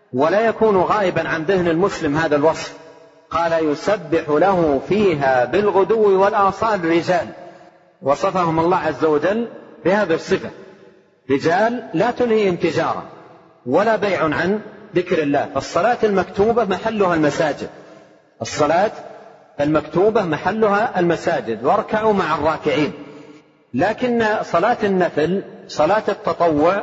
ولا يكون غائبا عن ذهن المسلم هذا الوصف. قال يسبح له فيها بالغدو والآصال رجال، وصفهم الله عز وجل بهذه الصفة، رجال لا تلهيهم تجارة ولا بيع عن ذكر الله. فالصلاة المكتوبة محلها المساجد، الصلاة المكتوبة محلها المساجد، واركعوا مع الراكعين. لكن صلاة النفل، صلاة التطوع،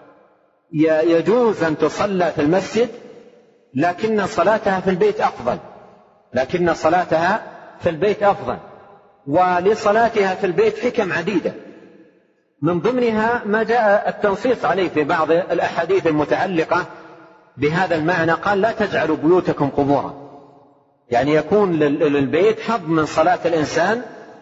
يجوز أن تصلى في المسجد، لكن صلاتها في البيت أفضل، لكن صلاتها في البيت أفضل. ولصلاتها في البيت حكم عديدة، من ضمنها ما جاء التنصيص عليه في بعض الأحاديث المتعلقة بهذا المعنى. قال لا تجعلوا بيوتكم قبورا، يعني يكون للبيت حظ من صلاة الإنسان،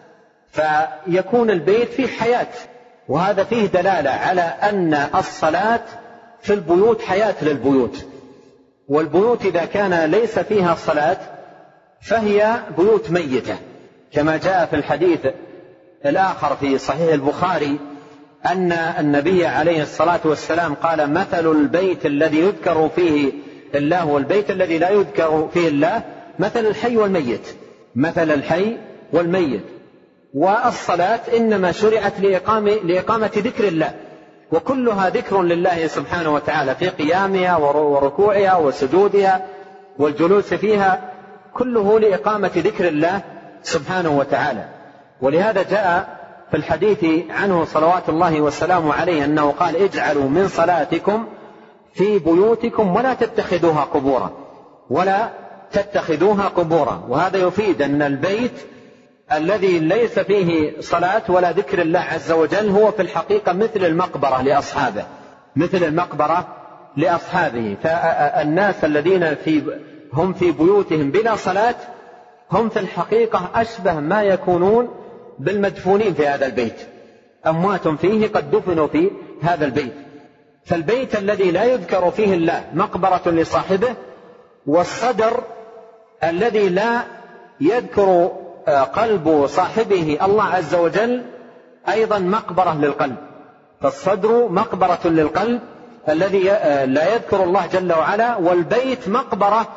فيكون البيت فيه حياة، وهذا فيه دلالة على أن الصلاة في البيوت حياة للبيوت. والبيوت إذا كان ليس فيها صلاة فهي بيوت ميتة، كما جاء في الحديث الآخر في صحيح البخاري أن النبي عليه الصلاة والسلام قال مثل البيت الذي يذكر فيه الله والبيت الذي لا يذكر فيه الله مثل الحي والميت، مثل الحي والميت. والصلاة إنما شرعت لإقامة ذكر الله، وكلها ذكر لله سبحانه وتعالى في قيامها وركوعها وسجودها والجلوس فيها، كله لإقامة ذكر الله سبحانه وتعالى. ولهذا جاء في الحديث عنه صلوات الله والسلام عليه أنه قال اجعلوا من صلاتكم في بيوتكم ولا تتخذوها قبورا، ولا تتخذوها قبورا. وهذا يفيد أن البيت الذي ليس فيه صلاة ولا ذكر الله عز وجل هو في الحقيقة مثل المقبرة لأصحابه، مثل المقبرة لأصحابه. فالناس الذين هم في بيوتهم بلا صلاة هم في الحقيقة أشبه ما يكونون بالمدفونين في هذا البيت، أموات فيه قد دفنوا في هذا البيت. فالبيت الذي لا يذكر فيه الله مقبرة لصاحبه، والصدر الذي لا يذكر قلب صاحبه الله عز وجل أيضا مقبرة للقلب. فالصدر مقبرة للقلب الذي لا يذكر الله جل وعلا، والبيت مقبرة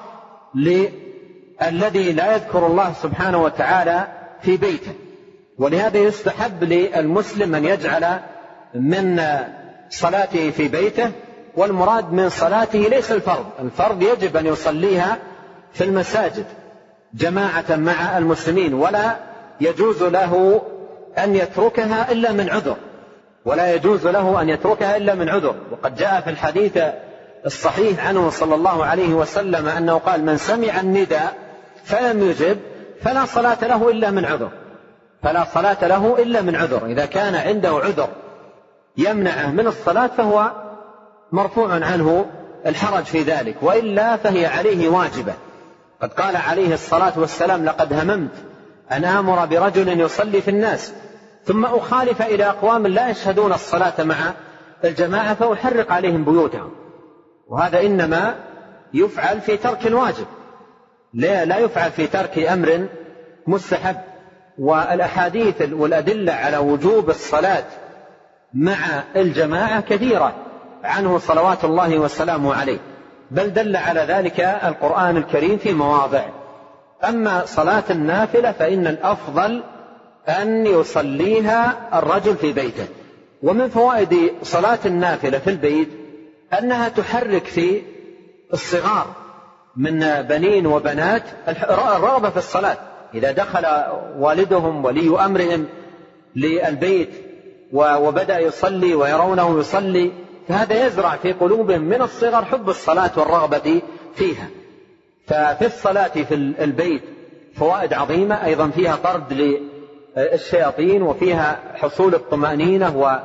للذي لا يذكر الله سبحانه وتعالى في بيته. ولهذا يستحب للمسلم أن يجعل من صلاته في بيته، والمراد من صلاته ليس الفرض، الفرض يجب أن يصليها في المساجد جماعة مع المسلمين، ولا يجوز له أن يتركها إلا من عذر، ولا يجوز له أن يتركها إلا من عذر. وقد جاء في الحديث الصحيح عنه صلى الله عليه وسلم أنه قال من سمع النداء فلم يجب فلا صلاة له إلا من عذر، فلا صلاة له إلا من عذر. إذا كان عنده عذر يمنعه من الصلاة فهو مرفوع عنه الحرج في ذلك، وإلا فهي عليه واجبة. قد قال عليه الصلاة والسلام لقد هممت أن آمر برجل يصلي في الناس ثم أخالف إلى أقوام لا يشهدون الصلاة مع الجماعة فأحرق عليهم بيوتهم. وهذا إنما يفعل في ترك الواجب، لا يفعل في ترك أمر مستحب. والأحاديث والأدلة على وجوب الصلاة مع الجماعة كثيرة عنه صلوات الله وسلامه عليه، بل دل على ذلك القرآن الكريم في مواضع. أما صلاة النافلة فإن الأفضل أن يصليها الرجل في بيته. ومن فوائد صلاة النافلة في البيت أنها تحرك في الصغار من بنين وبنات الرغبة في الصلاة. إذا دخل والدهم ولي أمرهم للبيت وبدأ يصلي ويرونه يصلي، فهذا يزرع في قلوبهم من الصغر حب الصلاة والرغبة فيها. ففي الصلاة في البيت فوائد عظيمة، أيضا فيها طرد للشياطين، وفيها حصول الطمأنينة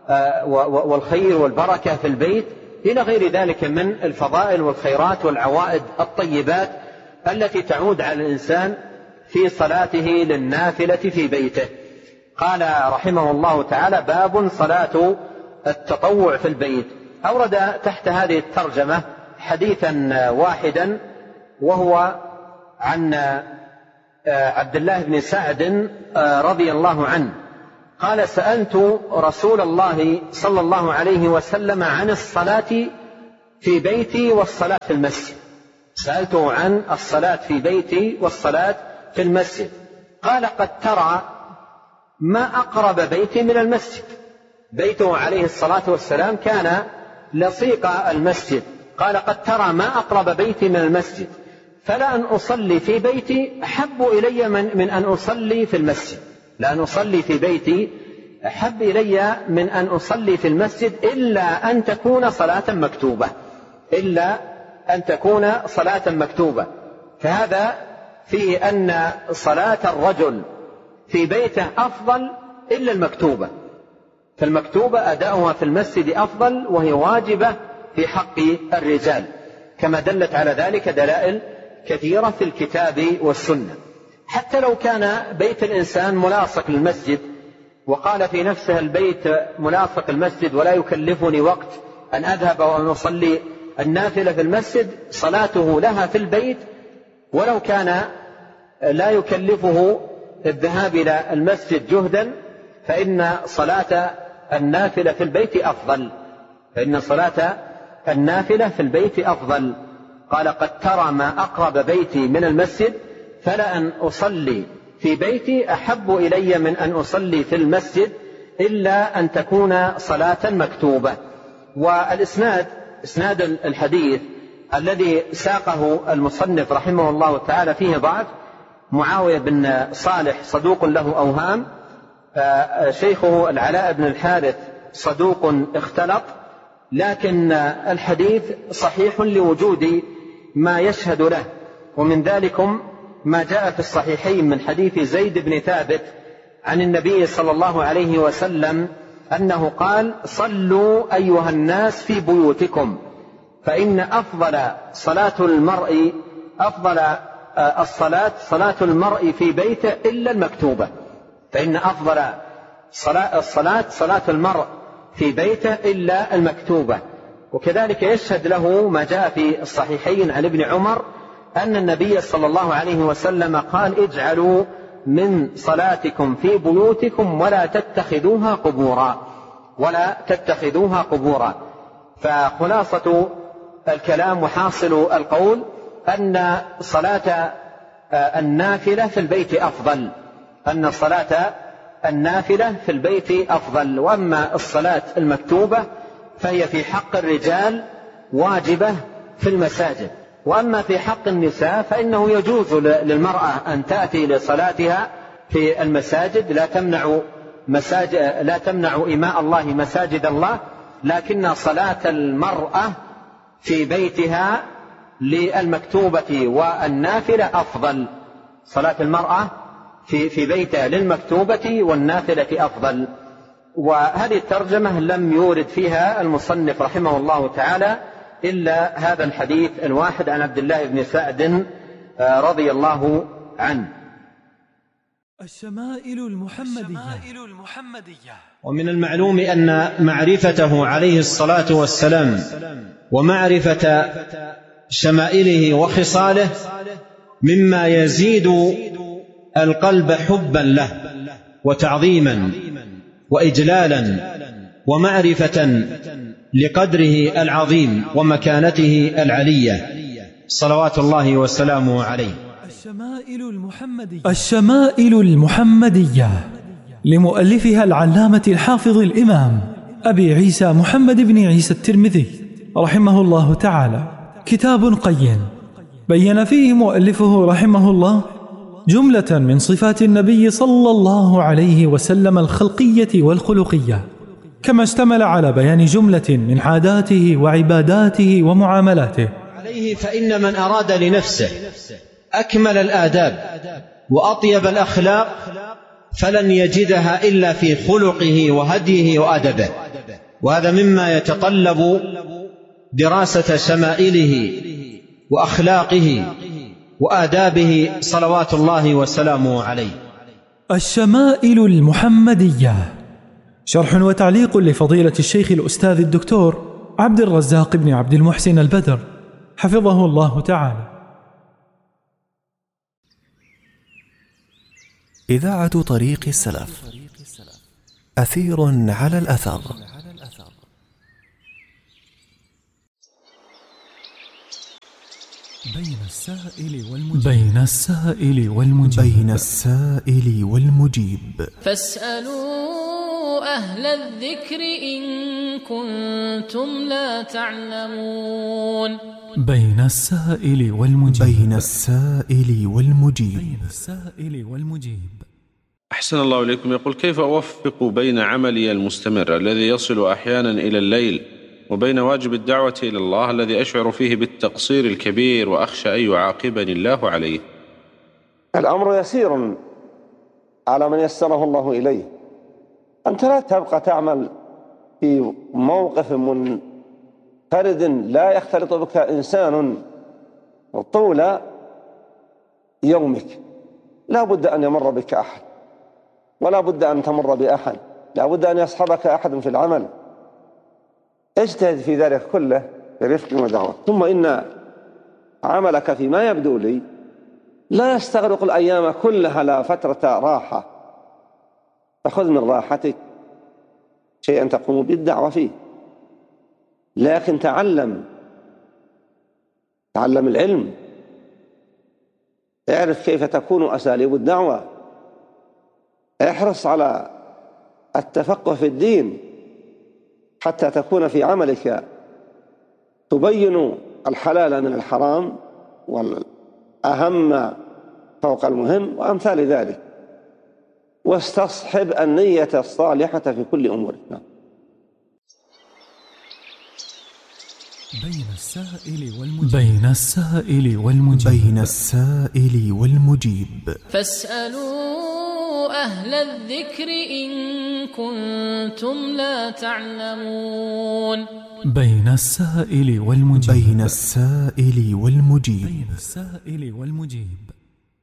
والخير والبركة في البيت، إلى غير ذلك من الفضائل والخيرات والعوائد الطيبات التي تعود على الإنسان في صلاته للنافلة في بيته. قال رحمه الله تعالى باب صلاة التطوع في البيت. أورد تحت هذه الترجمة حديثا واحدا، وهو عن عبد الله بن سعد رضي الله عنه قال سألت رسول الله صلى الله عليه وسلم عن الصلاة في بيتي والصلاة في المسجد. سألته عن الصلاة في بيتي والصلاة في المسجد. قال قد ترى ما أقرب بيتي من المسجد. بيته عليه الصلاة والسلام كان لصيق المسجد. قال قد ترى ما أقرب بيتي من المسجد، فلأن أصلي في بيتي أحب إلي من أن أصلي في المسجد. لأن أصلي في بيتي أحب إلي من أن أصلي في المسجد، إلا أن تكون صلاة مكتوبة، إلا أن تكون صلاة مكتوبة. فهذا فيه أن صلاة الرجل في بيته أفضل إلا المكتوبة. فالمكتوبة أداؤها في المسجد أفضل، وهي واجبة في حق الرجال، كما دلت على ذلك دلائل كثيرة في الكتاب والسنة. حتى لو كان بيت الإنسان ملاصق للمسجد، وقال في نفسه البيت ملاصق المسجد ولا يكلفني وقت أن أذهب وأن أصلي النافلة في المسجد، صلاته لها في البيت، ولو كان لا يكلفه الذهاب إلى المسجد جهدا، فإن صلاة النافلة في البيت أفضل، فإن صلاة النافلة في البيت أفضل. قال قد ترى ما أقرب بيتي من المسجد، فلأن أصلي في بيتي أحب إلي من أن أصلي في المسجد، إلا أن تكون صلاة مكتوبة. والإسناد، إسناد الحديث الذي ساقه المصنف رحمه الله تعالى فيه ضعف. معاوية بن صالح صدوق له أوهام، شيخه العلاء بن الحارث صدوق اختلط، لكن الحديث صحيح لوجود ما يشهد له. ومن ذلكم ما جاء في الصحيحين من حديث زيد بن ثابت عن النبي صلى الله عليه وسلم أنه قال: صلوا أيها الناس في بيوتكم، فإن أفضل صلاة المرء صلاة المرء في بيته إلا المكتوبة. فإن أفضل صلاة المرء في بيته إلا المكتوبة. وكذلك يشهد له ما جاء في الصحيحين عن ابن عمر أن النبي صلى الله عليه وسلم قال: اجعلوا من صلاتكم في بيوتكم ولا تتخذوها قبورا. فخلاصة الكلام وحاصل القول أن صلاة النافلة في البيت أفضل، أن صلاة النافلة في البيت أفضل. وأما الصلاة المكتوبة فهي في حق الرجال واجبة في المساجد. وأما في حق النساء فإنه يجوز للمرأة أن تأتي لصلاتها في المساجد، لا تمنع إماء الله مساجد الله، لكن صلاة المرأة في بيتها للمكتوبة والنافلة أفضل. صلاة المرأة في بيتها للمكتوبة والنافلة أفضل. وهذه الترجمة لم يورد فيها المصنف رحمه الله تعالى إلا هذا الحديث الواحد عن عبد الله بن سعد رضي الله عنه. الشمائل المحمدية. ومن المعلوم أن معرفته عليه الصلاة والسلام ومعرفة شمائله وخصاله مما يزيد القلب حبا له وتعظيما وإجلالا ومعرفة لقدره العظيم ومكانته العلية صلوات الله وسلامه عليه. الشمائل المحمدية لمؤلفها العلامة الحافظ الإمام أبي عيسى محمد بن عيسى الترمذي رحمه الله تعالى، كتاب قيم بين فيه مؤلفه رحمه الله جملة من صفات النبي صلى الله عليه وسلم الخلقية والخلقية، كما اشتمل على بيان جملة من عاداته وعباداته ومعاملاته عليه. فإن من أراد لنفسه أكمل الآداب وأطيب الأخلاق فلن يجدها إلا في خلقه وهديه وأدبه، وهذا مما يتطلب دراسة شمائله وأخلاقه وآدابه صلوات الله وسلامه عليه. الشمائل المحمدية، شرح وتعليق لفضيلة الشيخ الأستاذ الدكتور عبد الرزاق بن عبد المحسن البدر حفظه الله تعالى. إذاعة طريق السلف، أثير على الأثر. بين السائل والمجيب فاسألوا أهل الذكر إن كنتم لا تعلمون. بين السائل والمجيب. أحسن الله إليكم. يقول: كيف أوفق بين عملي المستمر الذي يصل أحيانا إلى الليل وبين واجب الدعوة إلى الله الذي أشعر فيه بالتقصير الكبير وأخشى أن يعاقبني الله عليه؟ الأمر يسير على من يسره الله إليه. أنت لا تبقى تعمل في موقف منفرد لا يختلط بك إنسان طول يومك. لا بد أن يمر بك أحد، ولا بد أن تمر بأحد، لا بد أن يصحبك أحد في العمل. اجتهد في ذلك كله برفق ودعوة. ثم إن عملك فيما يبدو لي لا يستغرق الأيام كلها لا فترة راحة، فخذ من راحتك شيئا تقوم بالدعوة فيه، لكن تعلم العلم، اعرف كيف تكون أساليب الدعوة، احرص على التفقه في الدين حتى تكون في عملك تبين الحلال من الحرام والأهم فوق المهم وأمثال ذلك، واستصحب النية الصالحة في كل أمورك. بين السائل والمجيب. فاسألوا أهل الذكر إن كنتم لا تعلمون. بين السائل والمجيب.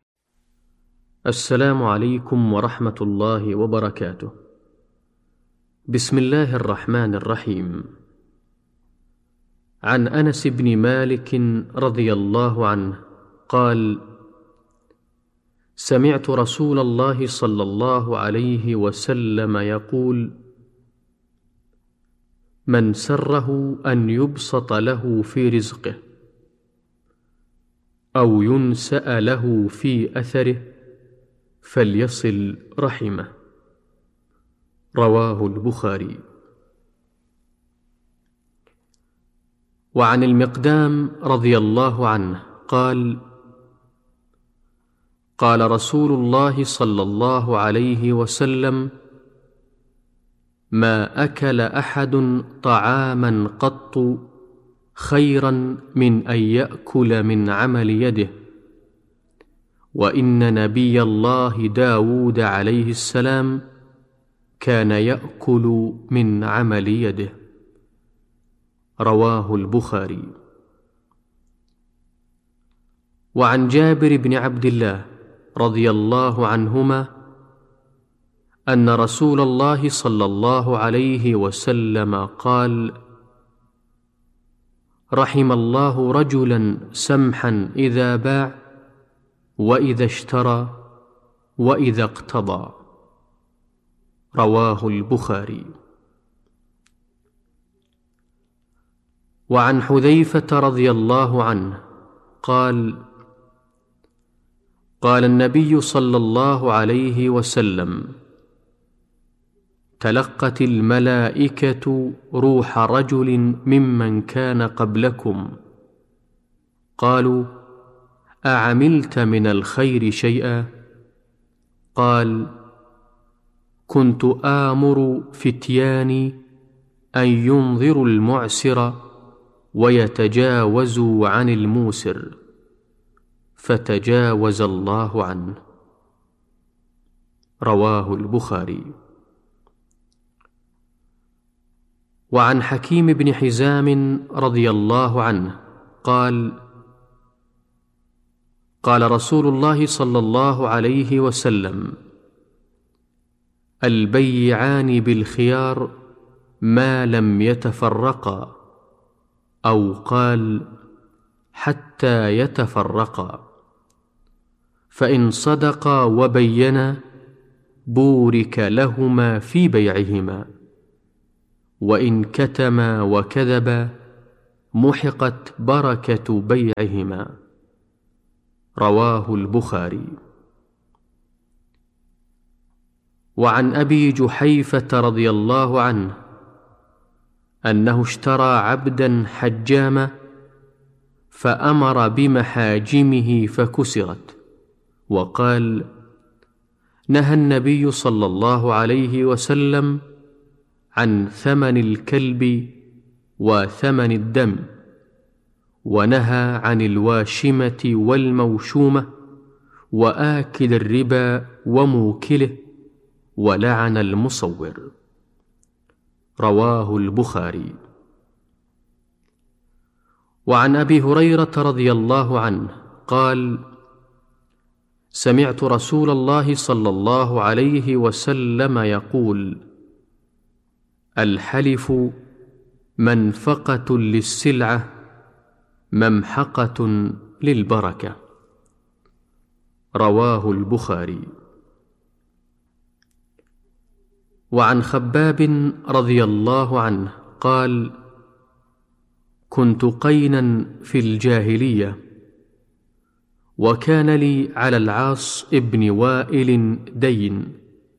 السلام عليكم ورحمة الله وبركاته. بسم الله الرحمن الرحيم. عن أنس بن مالك رضي الله عنه قال: سمعت رسول الله صلى الله عليه وسلم يقول: من سره أن يبسط له في رزقه أو ينسأ له في أثره فليصل رحمه. رواه البخاري. وعن المقدام رضي الله عنه قال: قال رسول الله صلى الله عليه وسلم: ما أكل أحد طعاما قط خيرا من أن يأكل من عمل يده، وإن نبي الله داود عليه السلام كان يأكل من عمل يده. رواه البخاري. وعن جابر بن عبد الله رضي الله عنهما أن رسول الله صلى الله عليه وسلم قال: رحم الله رجلا سمحا إذا باع وإذا اشترى وإذا اقتضى. رواه البخاري. وعن حذيفة رضي الله عنه قال: قال النبي صلى الله عليه وسلم: تلقت الملائكة روح رجل ممن كان قبلكم، قالوا: أعملت من الخير شيئا؟ قال: كنت آمر فتياني أن ينظروا المعسر ويتجاوزوا عن الموسر، فتجاوز الله عنه. رواه البخاري. وعن حكيم بن حزام رضي الله عنه قال: قال رسول الله صلى الله عليه وسلم: البيعان بالخيار ما لم يتفرقا، أو قال: حتى يتفرقا، فإن صدقا وبينا بورك لهما في بيعهما، وإن كتما وكذبا محقت بركة بيعهما. رواه البخاري. وعن أبي جحيفة رضي الله عنه أنه اشترى عبدا حجاما فأمر بمحاجمه فكسرت، وقال: نهى النبي صلى الله عليه وسلم عن ثمن الكلب وثمن الدم، ونهى عن الواشمة والموشومة وآكل الربا وموكله، ولعن المصور. رواه البخاري. وعن أبي هريرة رضي الله عنه قال: سمعت رسول الله صلى الله عليه وسلم يقول: الحلف منفقة للسلعة ممحقة للبركة. رواه البخاري. وعن خباب رضي الله عنه قال: كنت قينا في الجاهلية، وكان لي على العاص ابن وائل دين،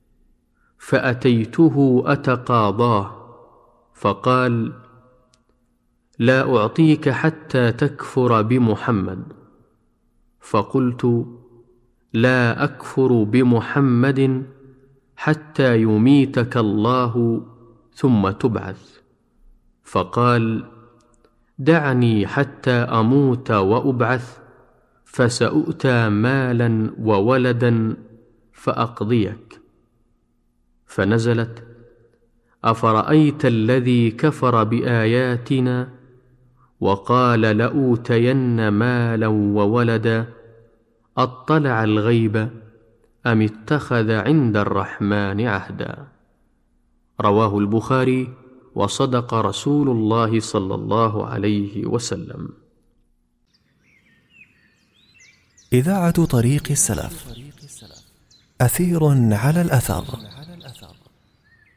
فأتيته أتقاضاه، فقال: لا أعطيك حتى تكفر بمحمد. فقلت: لا أكفر بمحمد حتى يميتك الله ثم تبعث. فقال: دعني حتى أموت وأبعث، فسأؤتى مالا وولدا فأقضيك. فنزلت: أفرأيت الذي كفر بآياتنا وقال لأوتين مالا وولدا أطلع الغيب أم اتخذ عند الرحمن عهدا. رواه البخاري. وصدق رسول الله صلى الله عليه وسلم. إذاعة طريق السلف، أثير على الأثر.